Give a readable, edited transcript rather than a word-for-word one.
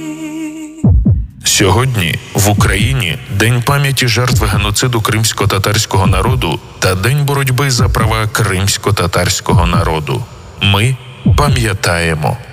Сьогодні в Україні День пам'яті жертв геноциду кримсько-татарського народу та День боротьби за права кримсько-татарського народу. Ми пам'ятаємо.